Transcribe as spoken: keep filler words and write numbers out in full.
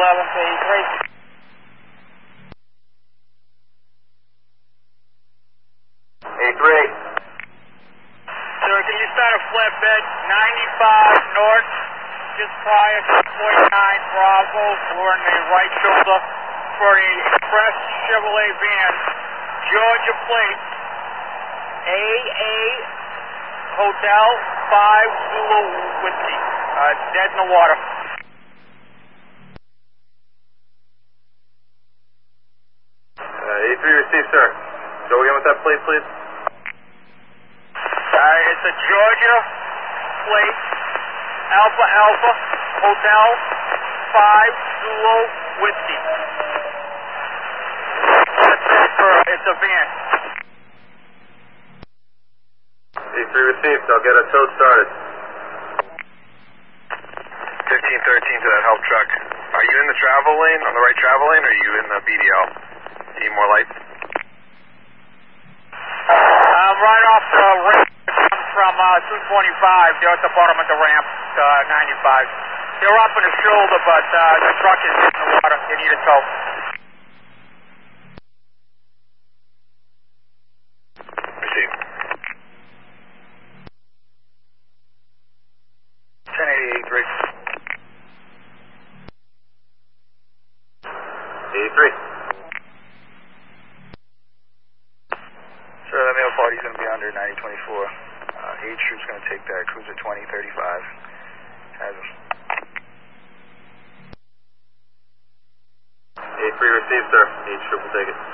problem to eighty-three. eighty-three. Sir, can you start a flatbed ninety-five north, just prior to forty-nine Bravo, we're in the right shoulder for a Express Chevrolet van, Georgia plate, A A Hotel five Zulu Whiskey, uh, dead in the water. Uh, eighty-three received, sir. Go again with that plate, please. Uh, it's a Georgia plate, Alpha Alpha Hotel five Zulu Whiskey. It's a van. eighty-three received. I'll get a tow started. fifteen thirteen to that help truck. Are you in the travel lane, on the right travel lane, or are you in the B D L? Need more light? I'm right off the ramp from uh, two twenty-five. They're at the bottom of the ramp, uh, ninety-five. They're up in the shoulder, but uh, the truck is in the water. They need a tow. Received. ten eighty eighty-three. eighty-three. Sir, that mail party's going to be under ninety twenty-four. Uh, H Troop's going to take that cruiser twenty thirty-five. Has him. eighty-three received, sir. H Troop will take it.